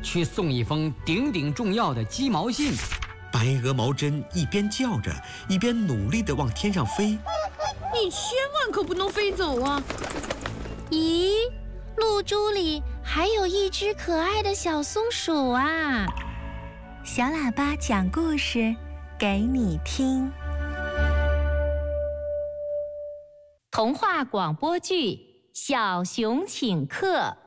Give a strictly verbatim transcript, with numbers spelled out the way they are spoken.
去送一封顶顶重要的鸡毛信。 白鹅毛针一边叫着，一边努力地往天上飞。 你千万可不能飞走啊！ 咦，露珠里还有一只可爱的小松鼠啊！ 小喇叭讲故事给你听。 童话广播剧《小熊请客》。